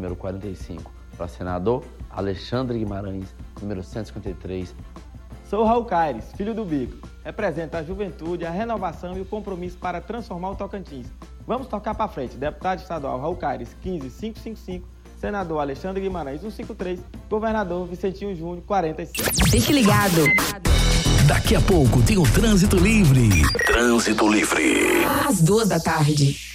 número 45. Para senador, Alexandre Guimarães, número 153. Sou Raul Caires, filho do Bico. Represento a juventude, a renovação e o compromisso para transformar o Tocantins. Vamos tocar para frente. Deputado estadual Raul Caires, 15555. Senador Alexandre Guimarães, 153. Governador Vicentinho Júnior, 45. Fique ligado. Daqui a pouco tem o Trânsito Livre. Trânsito Livre. Às 2 da tarde.